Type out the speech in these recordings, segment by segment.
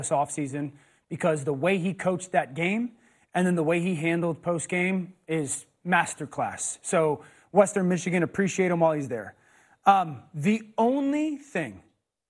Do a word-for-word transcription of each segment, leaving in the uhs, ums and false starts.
this offseason because the way he coached that game and then the way he handled post-game is masterclass. So Western Michigan, appreciate him while he's there. Um, the only thing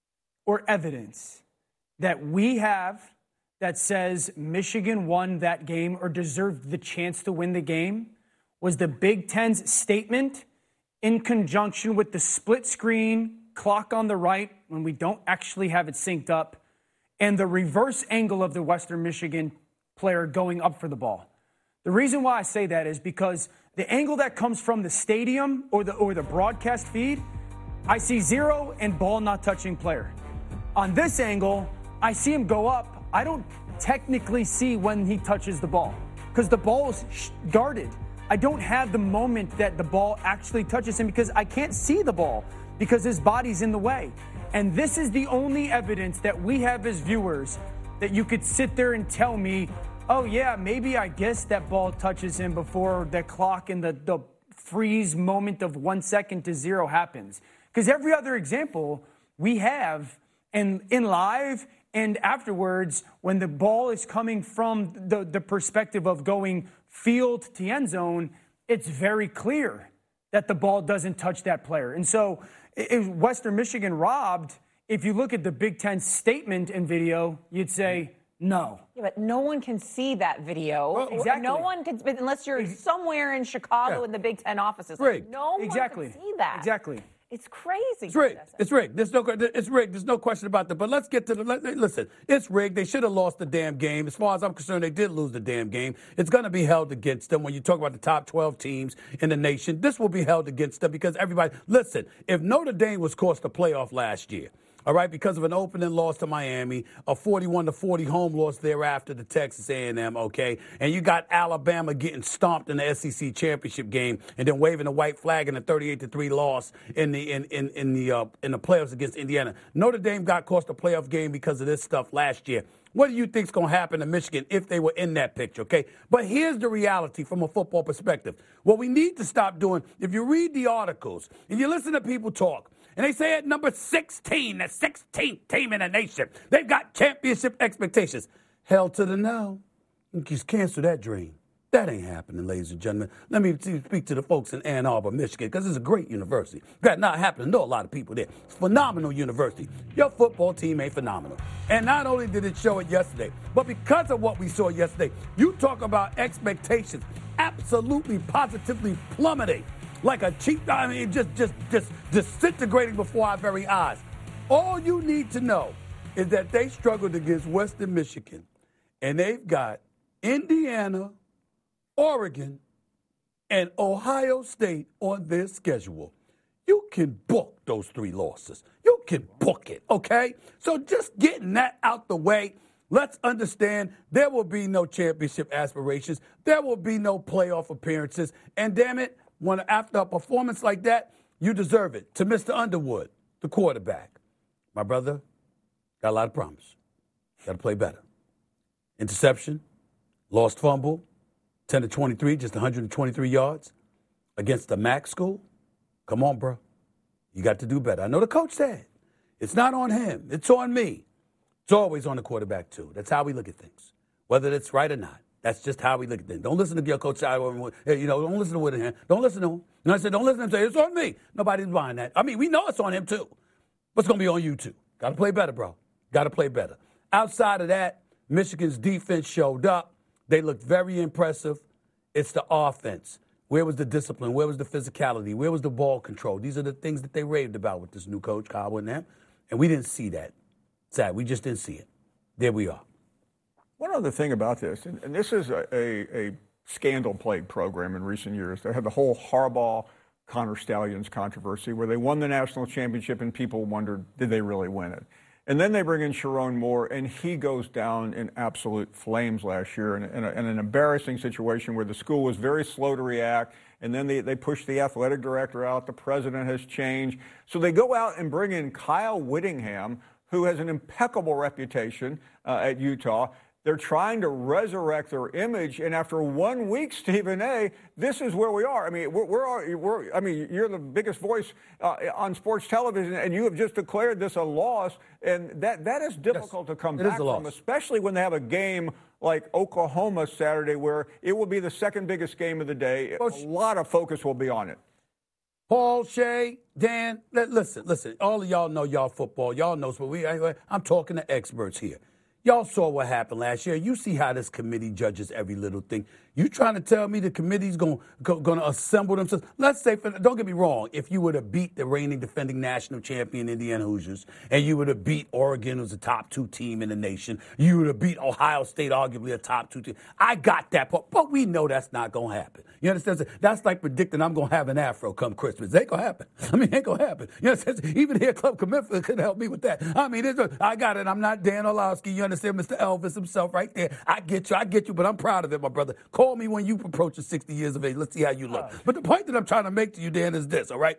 or evidence that we have that says Michigan won that game or deserved the chance to win the game was the Big Ten's statement in conjunction with the split screen clock on the right when we don't actually have it synced up and the reverse angle of the Western Michigan player going up for the ball. The reason why I say that is because the angle that comes from the stadium or the or the broadcast feed, I see zero and ball not touching player. On this angle, I see him go up. I don't technically see when he touches the ball because the ball is sh- guarded. I don't have the moment that the ball actually touches him because I can't see the ball because his body's in the way. And this is the only evidence that we have as viewers that you could sit there and tell me, oh, yeah, maybe I guess that ball touches him before the clock and the, the freeze moment of one second to zero happens. Because every other example we have in, in live and afterwards, when the ball is coming from the, the perspective of going field to end zone, it's very clear that the ball doesn't touch that player. And so if Western Michigan robbed, if you look at the Big Ten statement and video, you'd say no. Yeah, but no one can see that video. Well, exactly. No one can, unless you're somewhere in Chicago yeah. in the Big Ten offices. Rigged. No exactly. one can see that. Exactly. It's crazy. It's rigged. It's rigged. There's no, it's rigged. There's no question about that. But let's get to the, let, listen, it's rigged. They should have lost the damn game. As far as I'm concerned, they did lose the damn game. It's going to be held against them when you talk about the top twelve teams in the nation. This will be held against them because everybody, listen, if Notre Dame was cost the playoff last year, all right, because of an opening loss to Miami, a forty-one to forty home loss thereafter to Texas A and M, okay, and you got Alabama getting stomped in the S E C championship game and then waving the white flag in a thirty-eight to three loss in the in in, in the uh, in the playoffs against Indiana. Notre Dame got cost a playoff game because of this stuff last year. What do you think's going to happen to Michigan if they were in that picture, okay? But here's the reality from a football perspective. What we need to stop doing, if you read the articles and you listen to people talk, and they say at number sixteen, the sixteenth team in the nation, they've got championship expectations. Hell to the no. You just cancel that dream. That ain't happening, ladies and gentlemen. Let me speak to the folks in Ann Arbor, Michigan, because it's a great university. That not happening. I know a lot of people there. It's a phenomenal university. Your football team ain't phenomenal. And not only did it show it yesterday, but because of what we saw yesterday, you talk about expectations absolutely, positively plummeting. Like a cheap, I mean, just, just, just disintegrating before our very eyes. All you need to know is that they struggled against Western Michigan, and they've got Indiana, Oregon, and Ohio State on their schedule. You can book those three losses. You can book it, okay? So just getting that out the way, let's understand there will be no championship aspirations. There will be no playoff appearances. And damn it, when after a performance like that, you deserve it. To Mister Underwood, the quarterback. My brother, got a lot of promise. Got to play better. Interception, lost fumble, ten to twenty-three, just one hundred twenty-three yards against the MAC school. Come on, bro. You got to do better. I know the coach said it's not on him. It's on me. It's always on the quarterback, too. That's how we look at things, whether it's right or not. That's just how we look at things. Don't listen to your coach. You know, don't listen to Whittingham. Don't listen to him. You know, I said, don't listen to him say, it's on me. Nobody's buying that. I mean, we know it's on him, too. But it's going to be on you, too. Got to play better, bro. Got to play better. Outside of that, Michigan's defense showed up. They looked very impressive. It's the offense. Where was the discipline? Where was the physicality? Where was the ball control? These are the things that they raved about with this new coach, Kyle Whittingham. And we didn't see that. Sad. We just didn't see it. There we are. One other thing about this, and, and this is a, a, a scandal-plagued program in recent years. They had the whole Harbaugh Connor Stalions controversy where they won the national championship and people wondered, did they really win it? And then they bring in Sharon Moore, and he goes down in absolute flames last year in, in, a, in an embarrassing situation where the school was very slow to react, and then they, they pushed the athletic director out. The president has changed. So they go out and bring in Kyle Whittingham, who has an impeccable reputation uh, at Utah. They're trying to resurrect their image, and after one week, Stephen A., this is where we are. I mean, we're, we're, we're I mean, you're the biggest voice uh, on sports television, and you have just declared this a loss, and that that is difficult yes, to come back from, especially when they have a game like Oklahoma Saturday, where it will be the second biggest game of the day. A lot of focus will be on it. Paul, Shay, Dan, listen, listen. All of y'all know y'all football. Y'all know what we. I'm talking to experts here. Y'all saw what happened last year. You see how this committee judges every little thing. You trying to tell me the committee's going going to assemble themselves? Let's say, don't get me wrong, if you would have beat the reigning defending national champion Indiana Hoosiers, and you would have beat Oregon, who's a top two team in the nation, you would have beat Ohio State, arguably a top two team. I got that part, but we know that's not going to happen. You understand? That's like predicting I'm going to have an afro come Christmas. It ain't going to happen. I mean, it ain't going to happen. You understand? Even here, Club Commitment couldn't help me with that. I mean, it's a, I got it. I'm not Dan Orlovsky. You understand? Mister Elvis himself right there. I get you. I get you, but I'm proud of it, my brother. Call me when you approach sixty years of age. Let's see how you look. But the point that I'm trying to make to you, Dan, is this, all right?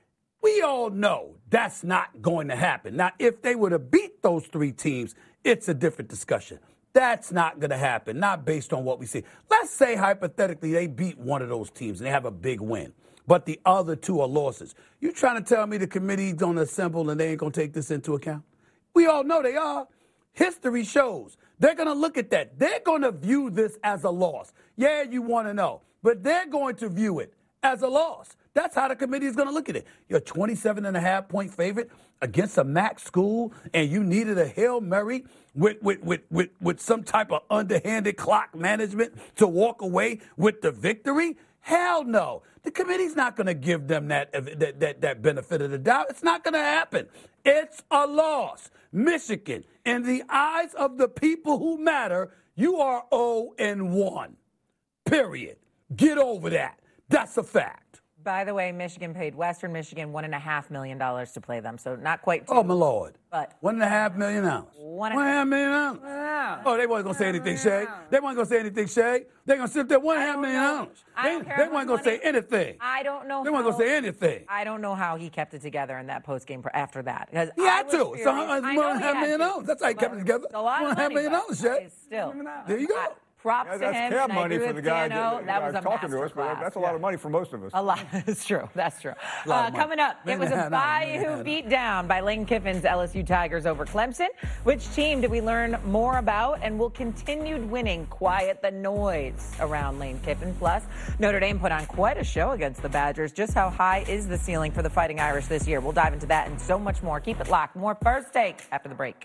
We all know that's not going to happen. Now, if they would have beat those three teams, it's a different discussion. That's not going to happen, not based on what we see. Let's say, hypothetically, they beat one of those teams and they have a big win, but the other two are losses. You trying to tell me the committee's going to assemble and they ain't going to take this into account? We all know they are. History shows they're going to look at that. They're going to view this as a loss. Yeah, you want to know, but they're going to view it as a loss. That's how the committee is going to look at it. You're a twenty-seven and a half point favorite against a MAC school, and you needed a Hail Mary with, with, with, with, with some type of underhanded clock management to walk away with the victory? Hell no. The committee's not going to give them that, that, that, that benefit of the doubt. It's not going to happen. It's a loss. Michigan, in the eyes of the people who matter, you are oh and one. Period. Get over that. That's a fact. By the way, Michigan paid Western Michigan one and a half million dollars to play them, so not quite two. Oh, my Lord. But one and a half million dollars. One and a half million dollars. Yeah. Oh, they wasn't going to say anything, Shay. They wasn't going to say anything, Shay. They're going to sit there one and a half million dollars. They, they weren't going to say anything. I don't know. They weren't going to say anything. I don't know how he kept it together in that post game after that. Because he had to. It's one and a half million dollars. That's how he kept it together. A lot one and a half million dollars, Shay. Still. There you go. Props yeah, to him. That's cab money for the guy that, that was a talking to us, but that's a lot of money for most of us. A lot. It's true. That's true. Uh, coming up, it was a Bayou beat down by Lane Kiffin's L S U Tigers over Clemson. Which team did we learn more about? And will continued winning quiet the noise around Lane Kiffin? Plus, Notre Dame put on quite a show against the Badgers. Just how high is the ceiling for the Fighting Irish this year? We'll dive into that and so much more. Keep it locked. More First Take after the break.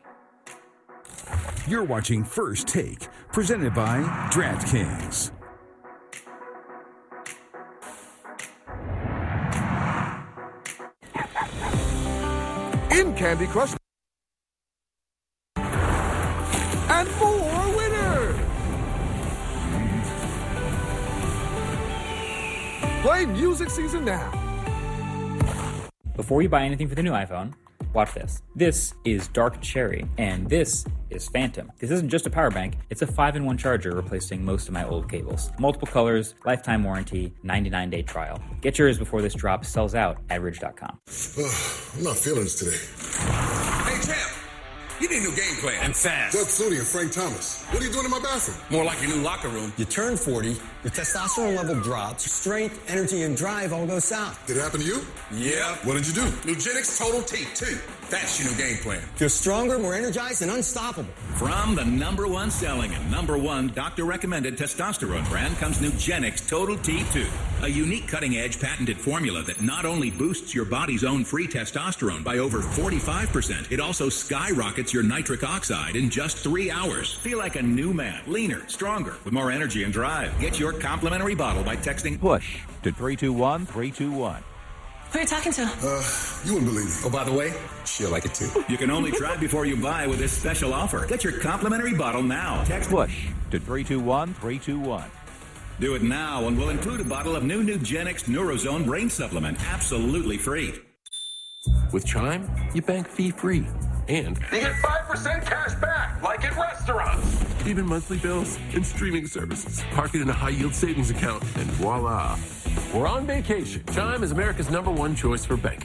You're watching First Take, presented by DraftKings. In Candy Crush. And more winners! Play Music Season now. Before you buy anything for the new iPhone, watch this. This is Dark Cherry, and this is Phantom. This isn't just a power bank, it's a five in one charger replacing most of my old cables. Multiple colors, lifetime warranty, ninety-nine day trial. Get yours before this drop sells out at ridge dot com. I'm not feeling this today. Hey, champ, you need a new game plan. And fast. Doug Flutie and Frank Thomas. What are you doing in my bathroom? More like your new locker room. You turn forty, your testosterone level drops, strength, energy, and drive all go south. Did it happen to you? Yeah. What did you do? Nugenix Total T two. That's your new game plan. Feel stronger, more energized, and unstoppable. From the number one selling and number one doctor-recommended testosterone brand comes Nugenix Total T two, a unique cutting-edge patented formula that not only boosts your body's own free testosterone by over forty-five percent, it also skyrockets your nitric oxide in just three hours. Feel like a new man, leaner, stronger, with more energy and drive. Get your complimentary bottle by texting PUSH to three two one three two one. Who are you talking to? Uh, you wouldn't believe me. Oh, by the way, she'll like it too. You can only try before you buy with this special offer. Get your complimentary bottle now. Text PUSH to three two one three two one. Do it now and we'll include a bottle of new Nugenix Neurozone Brain Supplement absolutely free. With Chime, you bank fee-free. And you get five percent cash back, like at restaurants. Even monthly bills and streaming services. Park it in a high-yield savings account, and voila. We're on vacation. Chime is America's number one choice for banking.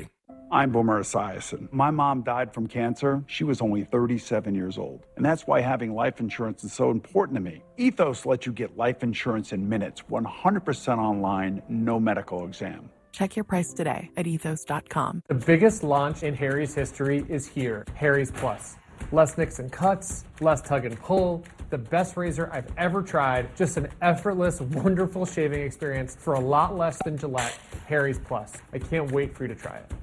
I'm Boomer Esiason. My mom died from cancer. She was only thirty-seven years old. And that's why having life insurance is so important to me. Ethos lets you get life insurance in minutes, one hundred percent online, no medical exam. Check your price today at ethos dot com. The biggest launch in Harry's history is here, Harry's Plus. Less nicks and cuts, less tug and pull. The best razor I've ever tried. Just an effortless, wonderful shaving experience for a lot less than Gillette. Harry's Plus. I can't wait for you to try it.